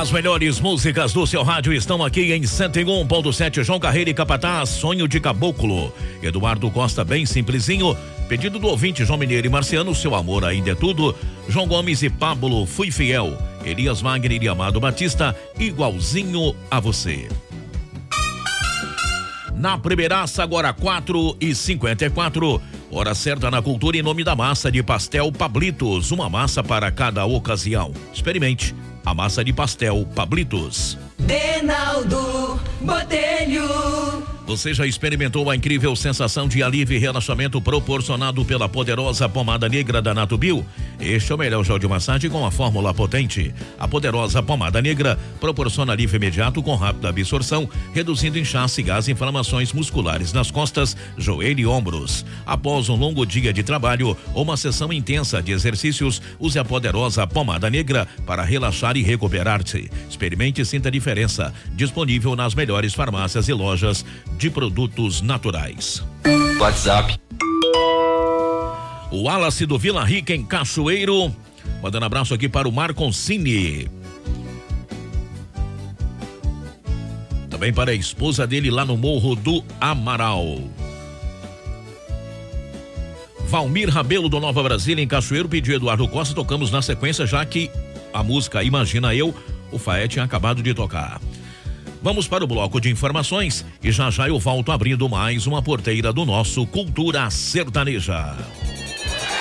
As melhores músicas do seu rádio estão aqui em 101.7. João Carreira e Capataz, Sonho de Caboclo. Eduardo Costa, bem simplesinho. Pedido do ouvinte João Mineiro e Marciano, Seu Amor Ainda é Tudo. João Gomes e Pablo, Fui Fiel. Elias Wagner e Amado Batista, Igualzinho a Você. Na primeiraça, agora 4h54. Hora certa na cultura em nome da massa de pastel Pablitos. Uma massa para cada ocasião. Experimente a massa de pastel Pablitos. Denaldo Botelho. Você já experimentou a incrível sensação de alívio e relaxamento proporcionado pela poderosa pomada negra da Natubio? Este é o melhor gel de massagem com a fórmula potente. A poderosa pomada negra proporciona alívio imediato com rápida absorção, reduzindo inchaço, gás e inflamações musculares nas costas, joelho e ombros. Após um longo dia de trabalho ou uma sessão intensa de exercícios, use a poderosa pomada negra para relaxar e recuperar-se. Experimente e sinta a diferença. Disponível nas melhores farmácias e lojas de produtos naturais. WhatsApp. O Wallace do Vila Rica em Cachoeiro, mandando abraço aqui para o Marconcini. Também para a esposa dele lá no Morro do Amaral. Valmir Rabelo do Nova Brasília em Cachoeiro pediu Eduardo Costa, tocamos na sequência, já que a música Imagina Eu, o Faé tinha acabado de tocar. Vamos para o bloco de informações e já eu volto abrindo mais uma porteira do nosso Cultura Sertaneja.